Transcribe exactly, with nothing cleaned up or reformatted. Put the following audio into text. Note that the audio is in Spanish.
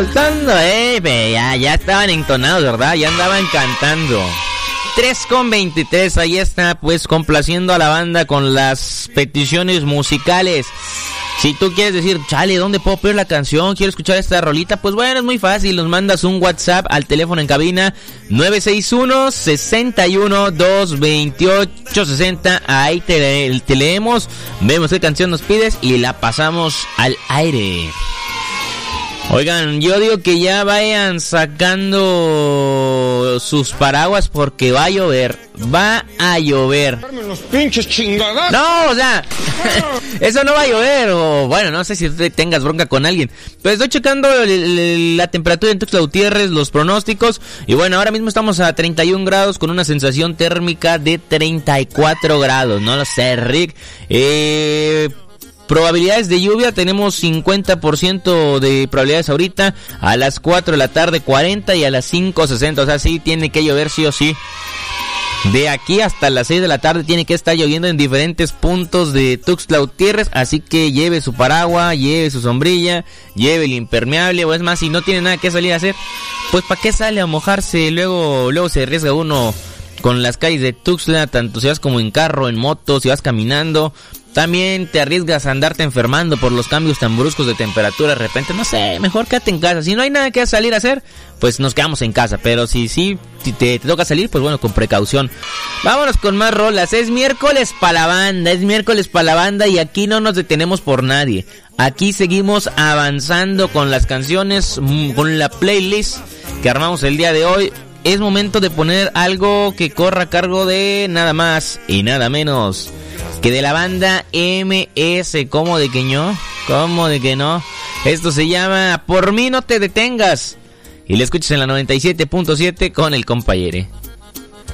Eh, ya, ya estaban entonados, ¿verdad? Ya andaban cantando. tres con veintitrés, ahí está, pues complaciendo a la banda con las peticiones musicales. Si tú quieres decir, chale, ¿dónde puedo pedir la canción? Quiero escuchar esta rolita. Pues bueno, es muy fácil. Nos mandas un WhatsApp al teléfono en cabina nueve seis uno, seis uno, dos dos ocho, seis cero. Ahí te, te leemos, vemos qué canción nos pides y la pasamos al aire. Oigan, yo digo que ya vayan sacando sus paraguas porque va a llover. Va a llover. Los pinches chingadas. No, o sea, eso no va a llover. O bueno, no sé si tú tengas bronca con alguien. Pero estoy checando la temperatura en Tuxtla Gutiérrez, los pronósticos. Y bueno, ahora mismo estamos a treinta y un grados con una sensación térmica de treinta y cuatro grados. No lo sé, Rick. Eh... Probabilidades de lluvia, tenemos cincuenta por ciento de probabilidades ahorita, a las cuatro de la tarde cuarenta y a las cinco sesenta, o sea, sí tiene que llover sí o sí. De aquí hasta las seis de la tarde tiene que estar lloviendo en diferentes puntos de Tuxtla Gutiérrez, así que lleve su paraguas, lleve su sombrilla, lleve el impermeable, o es más, si no tiene nada que salir a hacer, pues ¿para qué sale a mojarse? Luego, luego se arriesga uno con las calles de Tuxtla, tanto si vas como en carro, en moto, si vas caminando. También te arriesgas a andarte enfermando por los cambios tan bruscos de temperatura de repente. No sé, mejor quédate en casa. Si no hay nada que salir a hacer, pues nos quedamos en casa. Pero si sí, si te, te toca salir, pues bueno, con precaución. Vámonos con más rolas. Es miércoles para la banda, es miércoles para la banda y aquí no nos detenemos por nadie. Aquí seguimos avanzando con las canciones, con la playlist que armamos el día de hoy. Es momento de poner algo que corra a cargo de nada más y nada menos que de la banda M S. ¿Cómo de que no? ¿Cómo de que no? Esto se llama Por mí no te detengas. Y le escuchas en la noventa y siete punto siete con el compañere.